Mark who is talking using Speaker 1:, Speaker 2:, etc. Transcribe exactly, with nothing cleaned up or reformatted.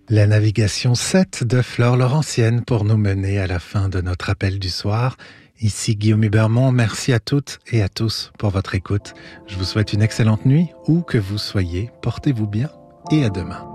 Speaker 1: La navigation sept de Flore Laurentienne pour nous mener à la fin de notre appel du soir. Ici Guillaume Hubermont, merci à toutes et à tous pour votre écoute. Je vous souhaite une excellente nuit, où que vous soyez. Portez-vous bien et à demain.